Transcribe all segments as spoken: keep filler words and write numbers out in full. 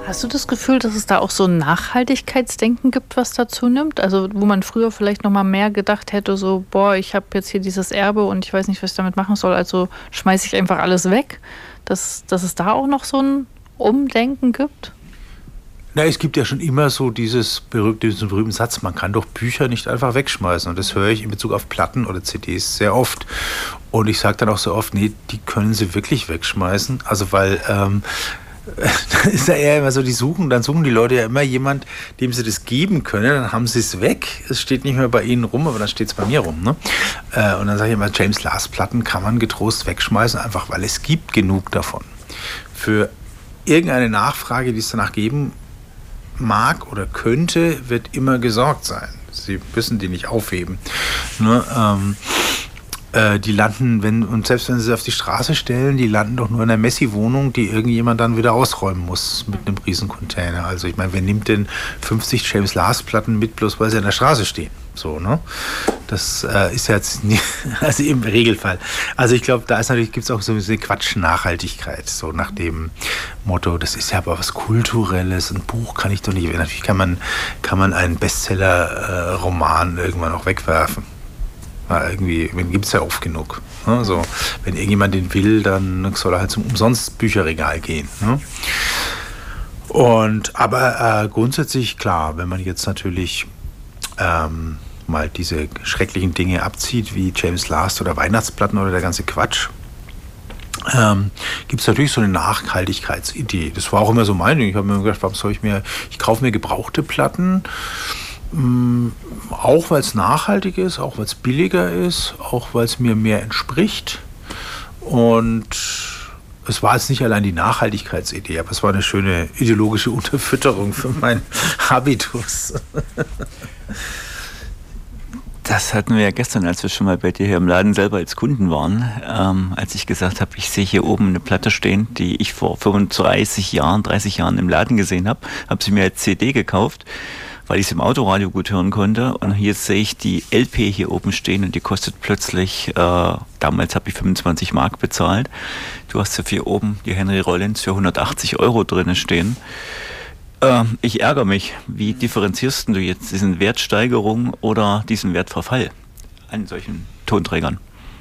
Hast du das Gefühl, dass es da auch so ein Nachhaltigkeitsdenken gibt, was dazu nimmt? Also wo man früher vielleicht noch mal mehr gedacht hätte, so, boah, ich habe jetzt hier dieses Erbe und ich weiß nicht, was ich damit machen soll, also schmeiße ich einfach alles weg. Dass, dass es da auch noch so ein Umdenken gibt? Na, es gibt ja schon immer so dieses berühmte, diesen berühmten Satz, man kann doch Bücher nicht einfach wegschmeißen. Und das höre ich in Bezug auf Platten oder C Ds sehr oft. Und ich sage dann auch so oft, nee, die können sie wirklich wegschmeißen. Also weil, ähm, da ist ja eher immer so, die suchen, dann suchen die Leute ja immer jemand, dem sie das geben können, dann haben sie es weg. Es steht nicht mehr bei ihnen rum, aber dann steht es bei mir rum. Ne? Äh, und dann sage ich immer, James Last Platten kann man getrost wegschmeißen, einfach weil es gibt genug davon. Für irgendeine Nachfrage, die es danach geben mag oder könnte, wird immer gesorgt sein. Sie müssen die nicht aufheben. Ne? Ähm, äh, die landen, wenn, und selbst wenn sie sie auf die Straße stellen, die landen doch nur in einer Messi-Wohnung, die irgendjemand dann wieder ausräumen muss mit einem Riesencontainer. Also ich meine, wer nimmt denn fünfzig James Last-Platten mit, bloß weil sie an der Straße stehen? So, ne? Das äh, ist ja jetzt nie, also im Regelfall. Also ich glaube, da ist natürlich, gibt es auch so eine Quatsch-Nachhaltigkeit, so nach dem Motto, das ist ja aber was Kulturelles, ein Buch kann ich doch nicht, natürlich kann man, kann man einen Bestseller-Roman äh, irgendwann auch wegwerfen. Na, irgendwie, den gibt es ja oft genug. Ne? So, wenn irgendjemand den will, dann soll er halt zum Umsonst-Bücherregal gehen. Ne? Und, aber äh, grundsätzlich, klar, wenn man jetzt natürlich ähm, mal diese schrecklichen Dinge abzieht, wie James Last oder Weihnachtsplatten oder der ganze Quatsch, ähm, gibt es natürlich so eine Nachhaltigkeitsidee. Das war auch immer so mein Ding. Ich habe mir gedacht, warum soll ich mir, ich kaufe mir gebrauchte Platten, ähm, auch weil es nachhaltig ist, auch weil es billiger ist, auch weil es mir mehr entspricht. Und es war jetzt nicht allein die Nachhaltigkeitsidee, aber es war eine schöne ideologische Unterfütterung für meinen Habitus. Das hatten wir ja gestern, als wir schon mal bei dir hier im Laden selber als Kunden waren, ähm, als ich gesagt habe, ich sehe hier oben eine Platte stehen, die ich vor fünfunddreißig Jahren, dreißig Jahren im Laden gesehen habe, habe sie mir als C D gekauft, weil ich es im Autoradio gut hören konnte. Und jetzt sehe ich die L P hier oben stehen und die kostet plötzlich, äh, damals habe ich fünfundzwanzig Mark bezahlt. Du hast ja hier oben die Henry Rollins für hundertachtzig Euro drin stehen. Äh, ich ärgere mich. Wie differenzierst du jetzt diesen Wertsteigerung oder diesen Wertverfall an solchen Tonträgern?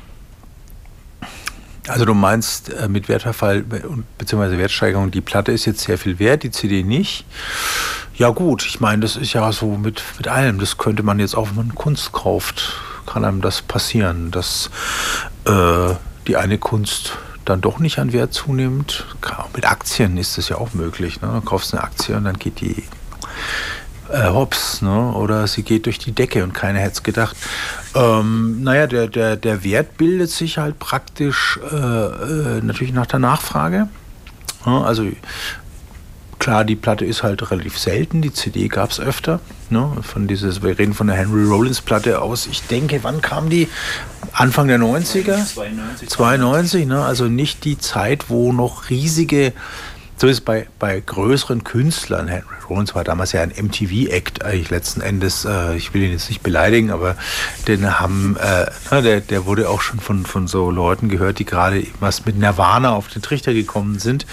Also du meinst äh, mit Wertverfall bzw. Wertsteigerung, die Platte ist jetzt sehr viel wert, die C D nicht. Ja gut, ich meine, das ist ja so mit, mit allem. Das könnte man jetzt auch, wenn man Kunst kauft, kann einem das passieren, dass äh, die eine Kunst dann doch nicht an Wert zunimmt. Mit Aktien ist das ja auch möglich. Ne? Du kaufst eine Aktie und dann geht die äh, hops, ne? Oder sie geht durch die Decke und keiner hätte es gedacht. Ähm, naja, der, der, der Wert bildet sich halt praktisch äh, äh, natürlich nach der Nachfrage. Ja, also klar, die Platte ist halt relativ selten, die C D gab es öfter. Ne? Von dieses, wir reden von der Henry Rollins Platte aus, ich denke, wann kam die? Anfang der neunziger? zweiundneunzig. zweiundneunzig, ne? Also nicht die Zeit, wo noch riesige, zumindest bei, bei größeren Künstlern, Henry Rollins war damals ja ein M T V-Act eigentlich letzten Endes, äh, ich will ihn jetzt nicht beleidigen, aber den haben, äh, der, der wurde auch schon von, von so Leuten gehört, die gerade was mit Nirvana auf den Trichter gekommen sind.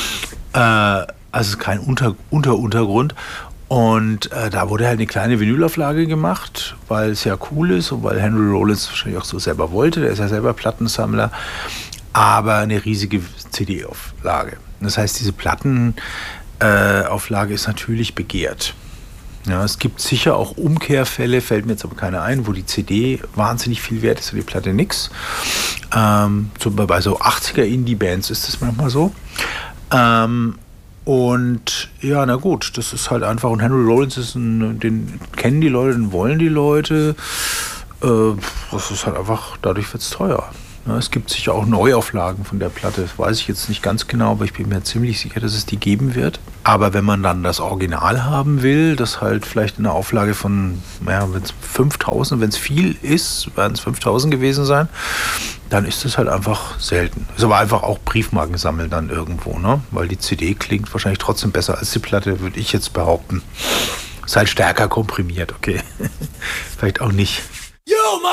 Äh, Also kein Unter, Unter Untergrund. Und äh, da wurde halt eine kleine Vinylauflage gemacht, weil es ja cool ist und weil Henry Rollins wahrscheinlich auch so selber wollte. Der ist ja selber Plattensammler. Aber eine riesige C D-Auflage. Das heißt, diese Plattenauflage äh, ist natürlich begehrt. Ja, es gibt sicher auch Umkehrfälle, fällt mir jetzt aber keiner ein, wo die C D wahnsinnig viel wert ist und die Platte nix. Ähm, zum Beispiel bei so achtziger Indie-Bands ist das manchmal so. Ähm, Und ja, na gut, das ist halt einfach, und Henry Rollins ist ein, den kennen die Leute, den wollen die Leute. Äh, das ist halt einfach, dadurch wird es teuer. Ja, es gibt sicher auch Neuauflagen von der Platte, das weiß ich jetzt nicht ganz genau, aber ich bin mir ziemlich sicher, dass es die geben wird. Aber wenn man dann das Original haben will, das halt vielleicht in einer Auflage von, naja, wenn es fünftausend, wenn es viel ist, werden es fünftausend gewesen sein, dann ist das halt einfach selten. Ist aber einfach auch Briefmarken sammeln dann irgendwo, ne? Weil die C D klingt wahrscheinlich trotzdem besser als die Platte, würde ich jetzt behaupten. Ist halt stärker komprimiert, okay. Vielleicht auch nicht.